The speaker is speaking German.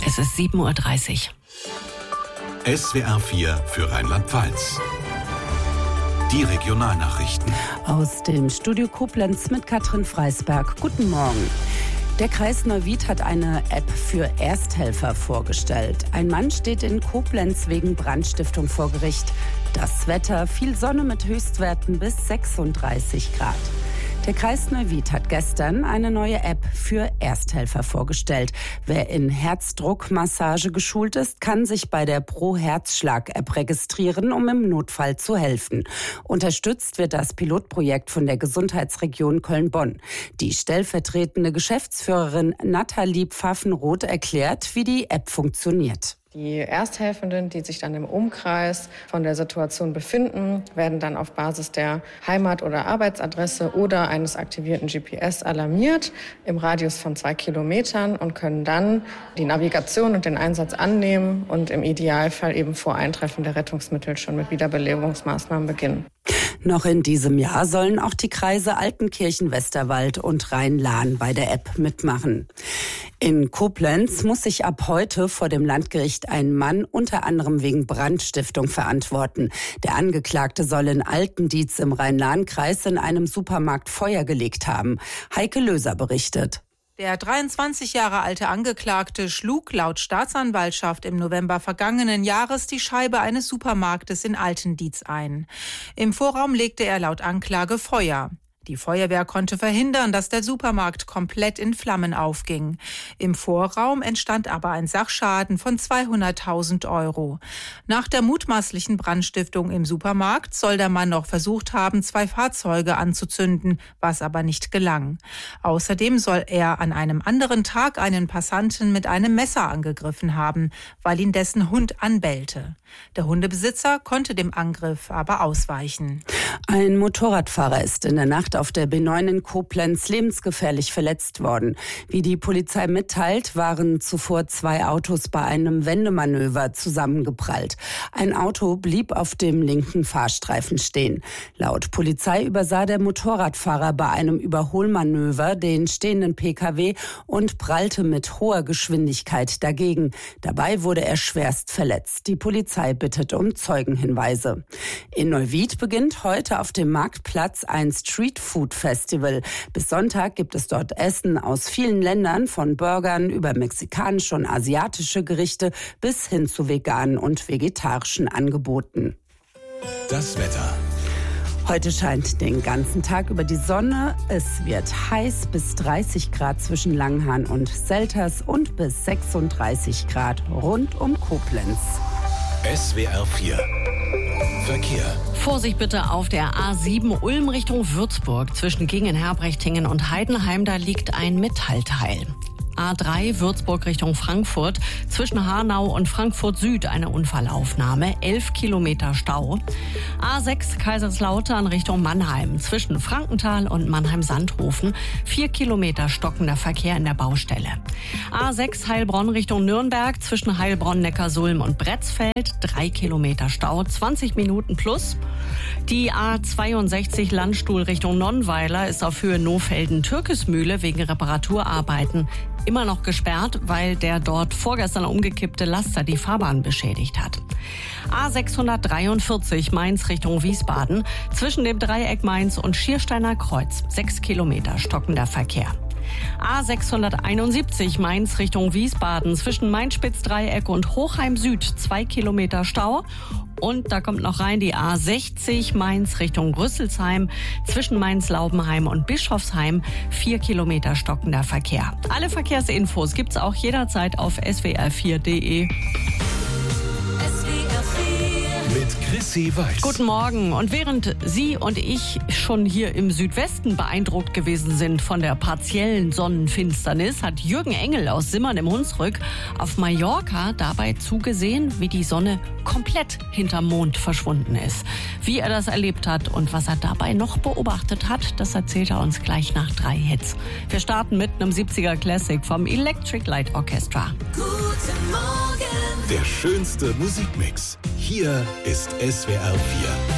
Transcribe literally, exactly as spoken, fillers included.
Es ist sieben Uhr dreißig. S W R vier für Rheinland-Pfalz. Die Regionalnachrichten. Aus dem Studio Koblenz mit Katrin Freisberg. Guten Morgen. Der Kreis Neuwied hat eine App für Ersthelfer vorgestellt. Ein Mann steht in Koblenz wegen Brandstiftung vor Gericht. Das Wetter, viel Sonne mit Höchstwerten bis sechsunddreißig Grad. Der Kreis Neuwied hat gestern eine neue App für Ersthelfer vorgestellt. Wer in Herzdruckmassage geschult ist, kann sich bei der Pro-Herzschlag-App registrieren, um im Notfall zu helfen. Unterstützt wird das Pilotprojekt von der Gesundheitsregion Köln-Bonn. Die stellvertretende Geschäftsführerin Nathalie Pfaffenroth erklärt, wie die App funktioniert. Die Ersthelfenden, die sich dann im Umkreis von der Situation befinden, werden dann auf Basis der Heimat- oder Arbeitsadresse oder eines aktivierten G P S alarmiert im Radius von zwei Kilometern und können dann die Navigation und den Einsatz annehmen und im Idealfall eben vor Eintreffen der Rettungsmittel schon mit Wiederbelebungsmaßnahmen beginnen. Noch in diesem Jahr sollen auch die Kreise Altenkirchen, Westerwald und Rhein-Lahn bei der App mitmachen. In Koblenz muss sich ab heute vor dem Landgericht ein Mann unter anderem wegen Brandstiftung verantworten. Der Angeklagte soll in Altendietz im Rhein-Lahn-Kreis in einem Supermarkt Feuer gelegt haben. Heike Löser berichtet. Der dreiundzwanzig Jahre alte Angeklagte schlug laut Staatsanwaltschaft im November vergangenen Jahres die Scheibe eines Supermarktes in Altendietz ein. Im Vorraum legte er laut Anklage Feuer. Die Feuerwehr konnte verhindern, dass der Supermarkt komplett in Flammen aufging. Im Vorraum entstand aber ein Sachschaden von zweihunderttausend Euro. Nach der mutmaßlichen Brandstiftung im Supermarkt soll der Mann noch versucht haben, zwei Fahrzeuge anzuzünden, was aber nicht gelang. Außerdem soll er an einem anderen Tag einen Passanten mit einem Messer angegriffen haben, weil ihn dessen Hund anbellte. Der Hundebesitzer konnte dem Angriff aber ausweichen. Ein Motorradfahrer ist in der Nacht auf der B neun in Koblenz lebensgefährlich verletzt worden. Wie die Polizei mitteilt, waren zuvor zwei Autos bei einem Wendemanöver zusammengeprallt. Ein Auto blieb auf dem linken Fahrstreifen stehen. Laut Polizei übersah der Motorradfahrer bei einem Überholmanöver den stehenden P K W und prallte mit hoher Geschwindigkeit dagegen. Dabei wurde er schwerst verletzt. Die Polizei bittet um Zeugenhinweise. In Neuwied beginnt heute auf dem Marktplatz ein Streetfood-Festival. Bis Sonntag gibt es dort Essen aus vielen Ländern, von Burgern über mexikanische und asiatische Gerichte bis hin zu veganen und vegetarischen Angeboten. Das Wetter. Heute scheint den ganzen Tag über die Sonne. Es wird heiß bis dreißig Grad zwischen Langhahn und Selters und bis sechsunddreißig Grad rund um Koblenz. S W R vier Verkehr. Vorsicht bitte auf der A sieben Ulm Richtung Würzburg. Zwischen Gingen-Herbrechtingen und Heidenheim, da liegt ein Metallteil. A drei Würzburg Richtung Frankfurt. Zwischen Hanau und Frankfurt Süd eine Unfallaufnahme. elf Kilometer Stau. A sechs Kaiserslautern Richtung Mannheim. Zwischen Frankenthal und Mannheim-Sandhofen. vier Kilometer stockender Verkehr in der Baustelle. A sechs Heilbronn Richtung Nürnberg. Zwischen Heilbronn, Neckarsulm und Bretzfeld. drei Kilometer Stau. zwanzig Minuten plus. Die A zweiundsechzig Landstuhl Richtung Nonnweiler ist auf Höhe Nohfelden-Türkesmühle wegen Reparaturarbeiten immer noch gesperrt, weil der dort vorgestern umgekippte Laster die Fahrbahn beschädigt hat. A sechshundertdreiundvierzig Mainz Richtung Wiesbaden. Zwischen dem Dreieck Mainz und Schiersteiner Kreuz. sechs Kilometer stockender Verkehr. A sechshunderteinundsiebzig Mainz Richtung Wiesbaden. Zwischen Mainz-Spitz-Dreieck und Hochheim Süd. zwei Kilometer Stau. Und da kommt noch rein die A sechzig Mainz Richtung Rüsselsheim. Zwischen Mainz-Laubenheim und Bischofsheim vier Kilometer stockender Verkehr. Alle Verkehrsinfos gibt's auch jederzeit auf S W R vier Punkt de. Mit Chrissy Weiß. Guten Morgen. Und während Sie und ich schon hier im Südwesten beeindruckt gewesen sind von der partiellen Sonnenfinsternis, hat Jürgen Engel aus Simmern im Hunsrück auf Mallorca dabei zugesehen, wie die Sonne komplett hinterm Mond verschwunden ist. Wie er das erlebt hat und was er dabei noch beobachtet hat, das erzählt er uns gleich nach drei Hits. Wir starten mit einem siebziger Classic vom Electric Light Orchestra. Guten Morgen. Der schönste Musikmix. Hier ist S W R vier.